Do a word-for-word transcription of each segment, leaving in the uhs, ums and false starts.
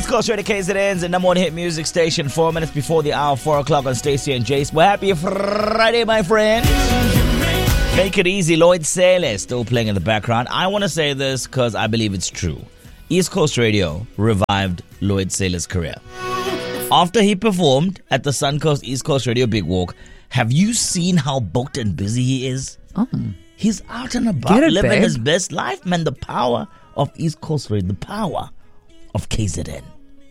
East Coast Radio K Z N's the number one hit music station. Four minutes before the hour, four o'clock on Stacey and Jace. Well, happy Friday, my friend. Make it easy. Lloyd Saylor still playing in the background. I want to say this because I believe it's true. East Coast Radio revived Lloyd Saylor's career. After he performed at the Suncoast East Coast Radio Big Walk, have you seen how booked and busy he is? Oh. He's out and about, it, living babe. his best life, man. The power of East Coast Radio, the power of K Z N.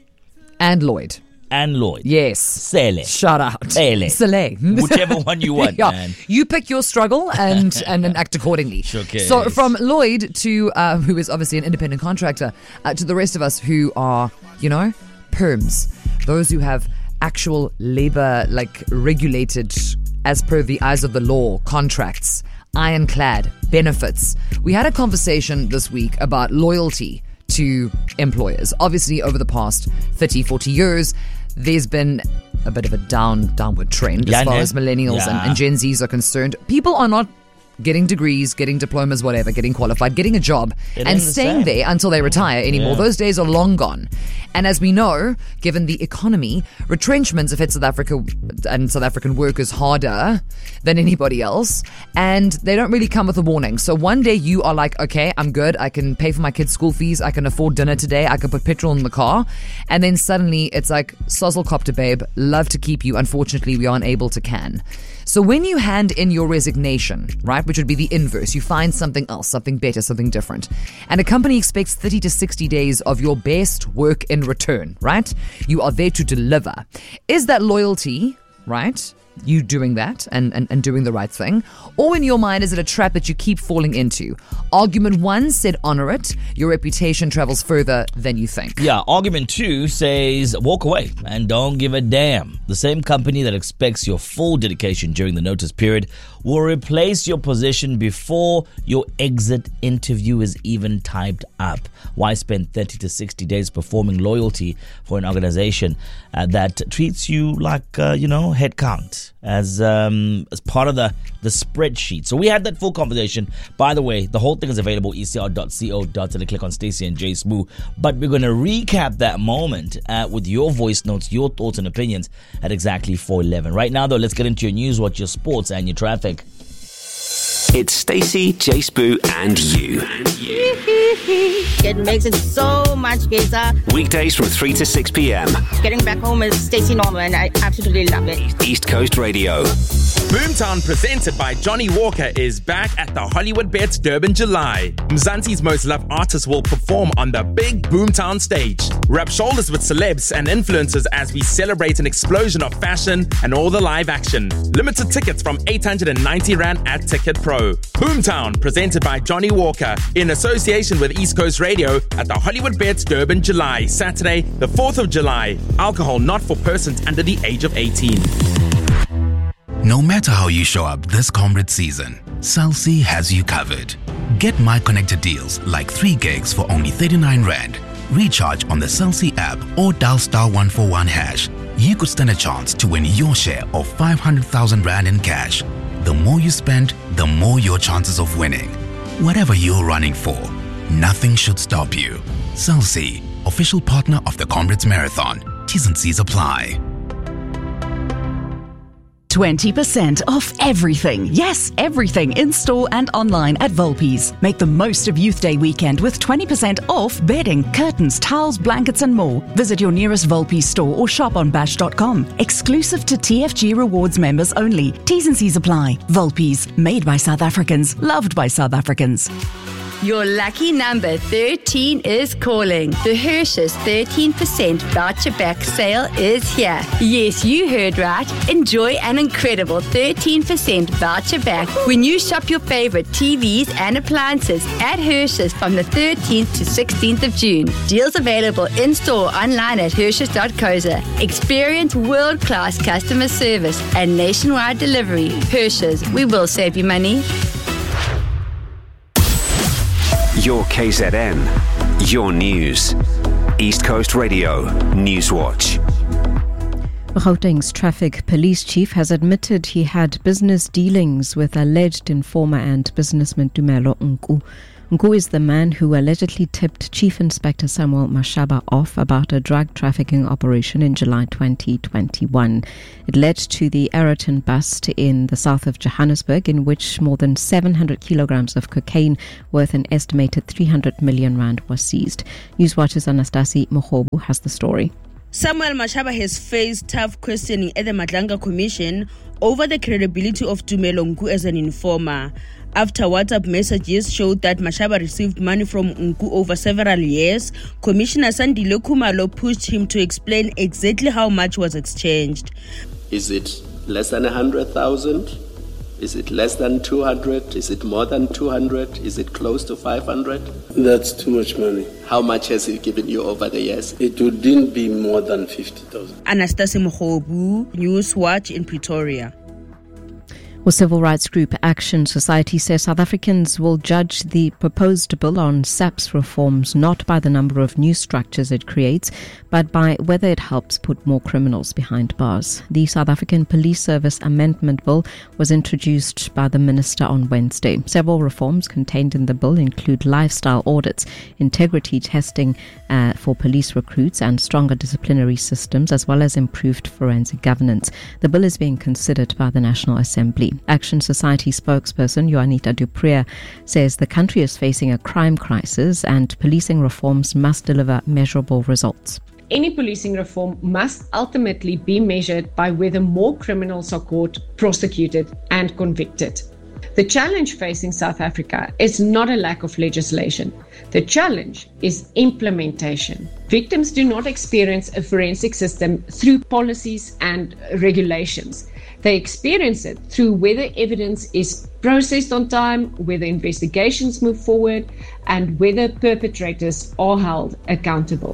And Lloyd. And Lloyd. Yes. Saylor. Shout out. Saylor. Saylor. Whichever one you want, yeah. man. You pick your struggle and, and, and act accordingly. Sure cares. So from Lloyd to, uh, who is obviously an independent contractor, uh, to the rest of us who are, you know, perms. Those who have actual labor, like regulated as per the eyes of the law, contracts, ironclad, benefits. We had a conversation this week about loyalty to employers. Obviously, over the past thirty, forty years, there's been a bit of a down downward trend as Yeah, far no. as millennials Yeah. and, and Gen Zs are concerned. People are not getting degrees, getting diplomas, whatever, getting qualified, getting a job, It and is the staying same. there until they retire anymore. Yeah. Those days are long gone. And as we know, given the economy, retrenchments have hit South Africa and South African workers harder than anybody else, and they don't really come with a warning. So one day you are like, okay, I'm good, I can pay for my kids' school fees, I can afford dinner today, I can put petrol in the car, and then suddenly it's like, sozzle copter babe, love to keep you, unfortunately we aren't able to can. So when you hand in your resignation, right, which would be the inverse, you find something else, something better, something different, and a company expects thirty to sixty days of your best work in return, right? You are there to deliver. Is that loyalty, right? You doing that and, and, and doing the right thing? Or in your mind, is it a trap that you keep falling into? Argument one said honor it. Your reputation travels further than you think. Yeah, argument two says walk away and don't give a damn. The same company that expects your full dedication during the notice period will replace your position before your exit interview is even typed up. Why spend thirty to sixty days performing loyalty for an organization uh, that treats you like, uh, you know, head count as um, as part of the, the spreadsheet? So we had that full conversation. By the way, the whole thing is available e c r dot co dot za. Click on Stacey and Jay Smoo. But we're going to recap that moment uh, with your voice notes, your thoughts and opinions at exactly four eleven. Right now, though, let's get into your news, watch your sports and your traffic. It's Stacey, Jay Smoo, and you. It makes it so much better. Weekdays from three to six p.m. Getting back home is Stacey Norman. I absolutely love it. East Coast Radio. Boomtown, presented by Johnny Walker, is back at the Hollywood Bets Durban July. Mzansi's most loved artists will perform on the big Boomtown stage. Rub shoulders with celebs and influencers as we celebrate an explosion of fashion and all the live action. Limited tickets from eight hundred ninety rand at Ticket Pro. Boomtown, presented by Johnny Walker, in association with East Coast Radio at the Hollywood Bets Durban July, Saturday, the fourth of July. Alcohol not for persons under the age of eighteen. No matter how you show up this comrade season, Cell C has you covered. Get My Connected deals like three gigs for only thirty-nine rand. Recharge on the Cell C app or dial star one four one hash. You could stand a chance to win your share of five hundred thousand rand in cash. The more you spend, the more your chances of winning. Whatever you're running for, nothing should stop you. Cell C, official partner of the Comrades Marathon. T's and C's apply. twenty percent off everything. Yes, everything in store and online at Volpi's. Make the most of Youth Day weekend with twenty percent off bedding, curtains, towels, blankets and more. Visit your nearest Volpi's store or shop on bash dot com. Exclusive to T F G Rewards members only. T's and C's apply. Volpi's, made by South Africans, loved by South Africans. Your lucky number thirteen is calling. The Hershey's thirteen percent voucher back sale is here. Yes, you heard right. Enjoy an incredible thirteen percent voucher back when you shop your favorite T Vs and appliances at Hershey's from the thirteenth to sixteenth of June. Deals available in-store, online at hersheys dot co dot za. Experience world-class customer service and nationwide delivery. Hershey's, we will save you money. Your K Z N, your news. East Coast Radio, Newswatch. Gauteng's traffic police chief has admitted he had business dealings with alleged informer and businessman Tumelo Nku. Nku is the man who allegedly tipped Chief Inspector Samuel Mashaba off about a drug trafficking operation in July twenty twenty-one. It led to the Aeroton bust in the south of Johannesburg, in which more than seven hundred kilograms of cocaine worth an estimated three hundred million rand was seized. Newswatch's Anastasi Mohobu has the story. Samuel Mashaba has faced tough questioning at the Madlanga Commission over the credibility of Tumelo Nku as an informer. After WhatsApp messages showed that Mashaba received money from Nku over several years, Commissioner Sandile Khumalo pushed him to explain exactly how much was exchanged. Is it less than one hundred thousand? Is it less than two hundred? Is it more than two hundred? Is it close to five hundred? That's too much money. How much has he given you over the years? It wouldn't be more than fifty thousand. Anastasi Mohobu, Newswatch in Pretoria. Well, civil rights group Action Society says South Africans will judge the proposed bill on S A P's reforms not by the number of new structures it creates, but by whether it helps put more criminals behind bars. The South African Police Service Amendment Bill was introduced by the minister on Wednesday. Several reforms contained in the bill include lifestyle audits, integrity testing uh, for police recruits, and stronger disciplinary systems, as well as improved forensic governance. The bill is being considered by the National Assembly. Action Society spokesperson Juanita Duprier says the country is facing a crime crisis and policing reforms must deliver measurable results. Any policing reform must ultimately be measured by whether more criminals are caught, prosecuted, and convicted. The challenge facing South Africa is not a lack of legislation. The challenge is implementation. Victims do not experience a forensic system through policies and regulations. They experience it through whether evidence is processed on time, whether investigations move forward, and whether perpetrators are held accountable.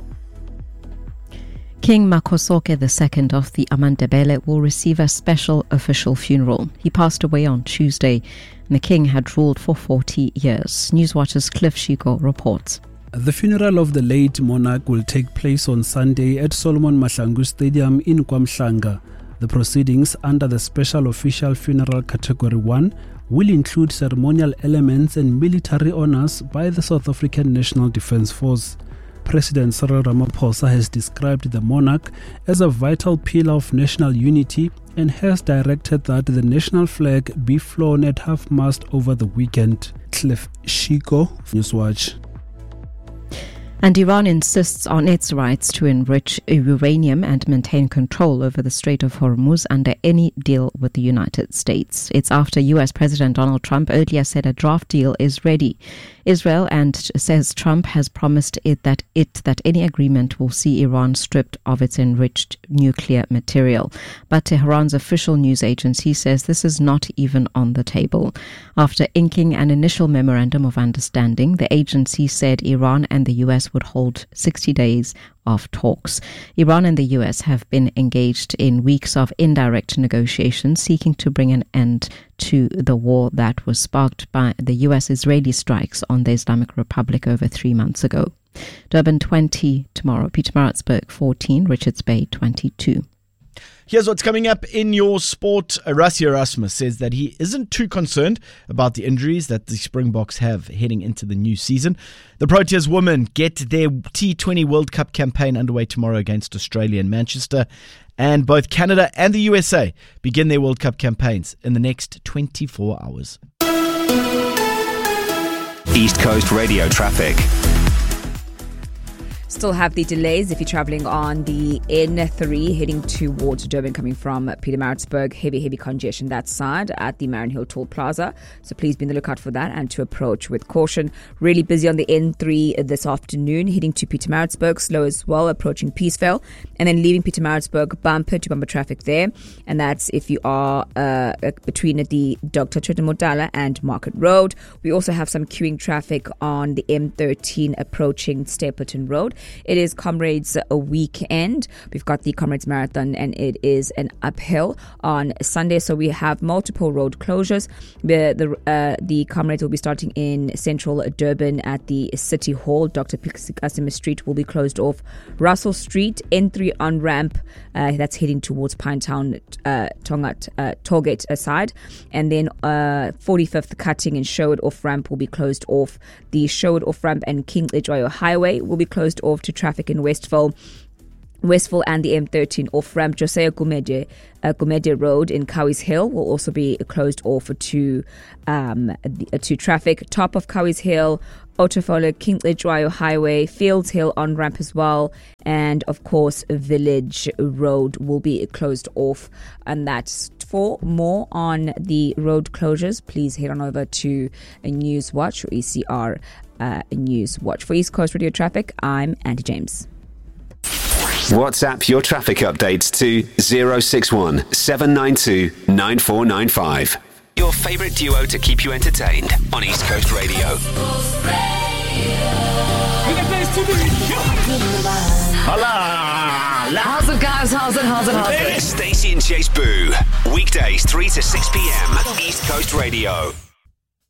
King Makhosoke the Second of the Amandebele will receive a special official funeral. He passed away on Tuesday, and the king had ruled for forty years. Newswatch's Cliff Shiko reports. The funeral of the late monarch will take place on Sunday at Solomon Mahlangu Stadium in KwaMhlanga. The proceedings under the Special Official Funeral Category one will include ceremonial elements and military honours by the South African National Defence Force. President Cyril Ramaphosa has described the monarch as a vital pillar of national unity and has directed that the national flag be flown at half-mast over the weekend. Cliff Shiko, Newswatch. And Iran insists on its rights to enrich uranium and maintain control over the Strait of Hormuz under any deal with the United States. It's after U S President Donald Trump earlier said a draft deal is ready. Israel and says Trump has promised it that it that any agreement will see Iran stripped of its enriched nuclear material. But Tehran's official news agency says this is not even on the table. After inking an initial memorandum of understanding, the agency said Iran and the U S would hold sixty days of talks. Iran and the U S have been engaged in weeks of indirect negotiations seeking to bring an end to the war that was sparked by the U S-Israeli strikes on the Islamic Republic over three months ago. Durban twenty tomorrow, Pietermaritzburg fourteen, Richards Bay twenty-two. Here's what's coming up in your sport. Rassie Erasmus says that he isn't too concerned about the injuries that the Springboks have heading into the new season. The Proteas women get their T twenty World Cup campaign underway tomorrow against Australia in Manchester. And both Canada and the U S A begin their World Cup campaigns in the next twenty-four hours. East Coast Radio traffic. Still have the delays if you're travelling on the N three heading towards Durban coming from Pietermaritzburg. Heavy, heavy congestion that side at the Marion Hill Toll Plaza. So please be on the lookout for that and to approach with caution. Really busy on the N three this afternoon heading to Pietermaritzburg. Slow as well approaching Peaceville. And then leaving Pietermaritzburg, bumper to bumper traffic there. And that's if you are uh, between the Doctor Motala and Market Road. We also have some queuing traffic on the M thirteen approaching Stapleton Road. It is Comrades a weekend. We've got the Comrades Marathon, and it is an uphill on Sunday. So we have multiple road closures. The the, uh, the Comrades will be starting in central Durban at the City Hall. Doctor Pisikasima Street will be closed off. Russell Street, N three on ramp, uh, that's heading towards Pinetown, uh, Tongat, uh, Tollgate side. And then uh, forty-fifth cutting and Sherwood off ramp will be closed off. The Sherwood off ramp and King Edgewayo Highway will be closed off to traffic in Westville. Westville and the M thirteen off-ramp Josiah Gumede, uh, Gumede Road in Cowies Hill will also be closed off to um, the, uh, to traffic. Top of Cowies Hill, Otafola, King Edgewayo Highway, Fields Hill on-ramp as well. And, of course, Village Road will be closed off. And that's for more on the road closures. Please head on over to Newswatch or E C R uh, Newswatch. For East Coast Radio Traffic, I'm Andy James. WhatsApp your traffic updates to zero six one seven nine two nine four nine five. Your favourite duo to keep you entertained on East Coast Radio. Hola! How's it, guys? How's it? How's it? How's it? Stacey and Chase Boo. Weekdays three to six p.m. East Coast Radio.